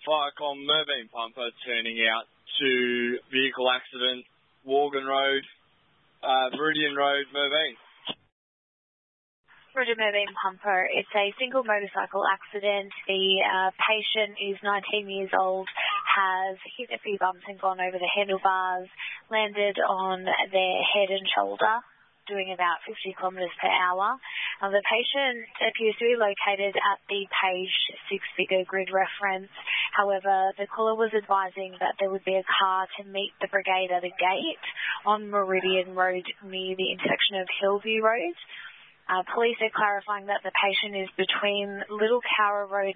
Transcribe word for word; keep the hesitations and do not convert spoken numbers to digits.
Firecom Merbein pumper turning out to vehicle accident, Morgan Road, uh, Meridian Road, Merbein. Roger, Merbein pumper. It's a single motorcycle accident. The uh, patient is nineteen years old, has hit a few bumps and gone over the handlebars, landed on their head and shoulder, doing about fifty kilometres per hour. Uh, the patient appears to be located at the Page six-figure grid reference. However, the caller was advising that there would be a car to meet the brigade at a gate on Meridian Road near the intersection of Hillview Road. Uh, police are clarifying that the patient is between Little Cowra Road